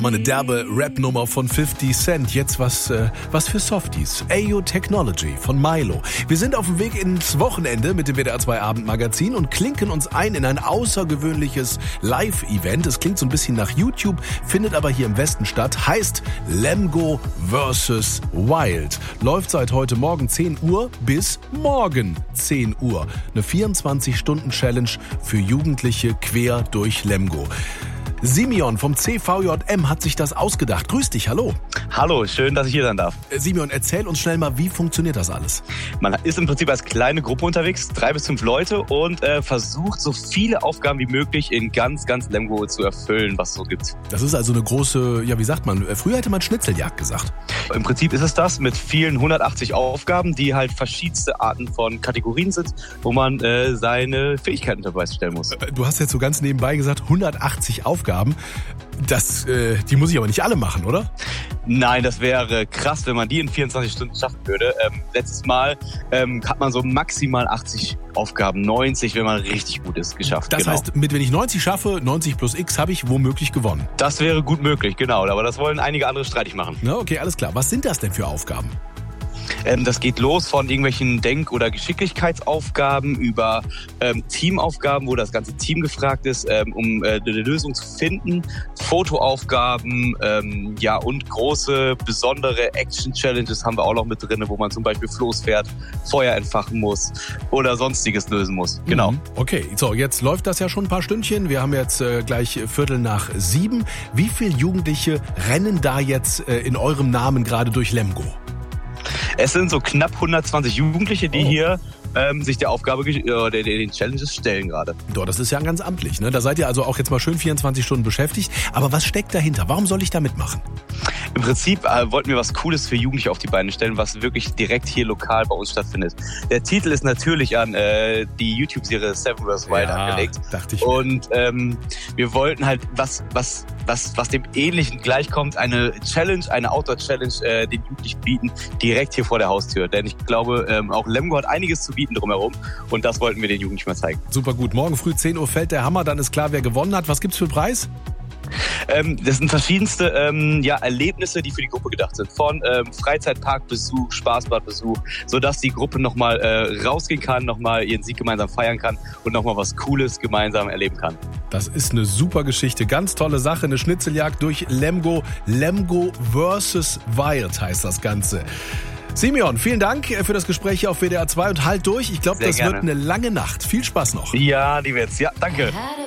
Mal eine derbe Rap-Nummer von 50 Cent. Jetzt was für Softies. Ayo Technology von Milo. Wir sind auf dem Weg ins Wochenende mit dem WDR 2 Abendmagazin und klinken uns ein in ein außergewöhnliches Live-Event. Es klingt so ein bisschen nach YouTube, findet aber hier im Westen statt. Heißt Lemgo vs. Wild. Läuft seit heute Morgen 10 Uhr bis morgen 10 Uhr. Eine 24-Stunden-Challenge für Jugendliche quer durch Lemgo. Simeon vom CVJM hat sich das ausgedacht. Grüß dich, hallo. Hallo, schön, dass ich hier sein darf. Simeon, erzähl uns schnell mal, wie funktioniert das alles? Man ist im Prinzip als kleine Gruppe unterwegs, 3 bis 5 Leute und versucht so viele Aufgaben wie möglich in ganz Lemgo zu erfüllen, was es so gibt. Das ist also eine große, ja wie sagt man, früher hätte man Schnitzeljagd gesagt. Im Prinzip ist es das mit vielen 180 Aufgaben, die halt verschiedenste Arten von Kategorien sind, wo man seine Fähigkeiten unter Beweis stellen muss. Du hast jetzt so ganz nebenbei gesagt, 180 Aufgaben. Die muss ich aber nicht alle machen, oder? Nein, das wäre krass, wenn man die in 24 Stunden schaffen würde. Letztes Mal hat man so maximal 80 Aufgaben, 90, wenn man richtig gut ist, geschafft. Das heißt, wenn ich 90 schaffe, 90 plus X, habe ich womöglich gewonnen. Das wäre gut möglich, genau. Aber das wollen einige andere streitig machen. Na, okay, alles klar. Was sind das denn für Aufgaben? Das geht los von irgendwelchen Denk- oder Geschicklichkeitsaufgaben über Teamaufgaben, wo das ganze Team gefragt ist, um eine Lösung zu finden, Fotoaufgaben, und große, besondere Action-Challenges haben wir auch noch mit drin, wo man zum Beispiel Floß fährt, Feuer entfachen muss oder sonstiges lösen muss. Genau. Okay, so jetzt läuft das ja schon ein paar Stündchen. Wir haben jetzt gleich 6:45. Wie viele Jugendliche rennen da jetzt in eurem Namen gerade durch Lemgo? Es sind so knapp 120 Jugendliche, die hier sich der Aufgabe, den Challenges stellen gerade. Doch, das ist ja ganz amtlich, ne? Da seid ihr also auch jetzt mal schön 24 Stunden beschäftigt. Aber was steckt dahinter? Warum soll ich da mitmachen? Im Prinzip wollten wir was Cooles für Jugendliche auf die Beine stellen, was wirklich direkt hier lokal bei uns stattfindet. Der Titel ist natürlich an die YouTube-Serie Seven vs. Wild angelegt. Dachte ich. Und wir wollten halt was dem Ähnlichen gleichkommt, eine Challenge, eine Outdoor-Challenge den Jugendlichen bieten, direkt hier vor der Haustür. Denn ich glaube, auch Lemgo hat einiges zu bieten drumherum und das wollten wir den Jugendlichen mal zeigen. Super gut. Morgen früh 10 Uhr fällt der Hammer, dann ist klar, wer gewonnen hat. Was gibt's für einen Preis? Das sind verschiedenste Erlebnisse, die für die Gruppe gedacht sind. Von Freizeitparkbesuch, Spaßbadbesuch, sodass die Gruppe nochmal rausgehen kann, nochmal ihren Sieg gemeinsam feiern kann und nochmal was Cooles gemeinsam erleben kann. Das ist eine super Geschichte, ganz tolle Sache, eine Schnitzeljagd durch Lemgo. Lemgo vs. Wild heißt das Ganze. Simeon, vielen Dank für das Gespräch hier auf WDR 2 und halt durch. Ich glaube, das wird eine lange Nacht. Viel Spaß noch. Ja, die wird's. Ja, danke.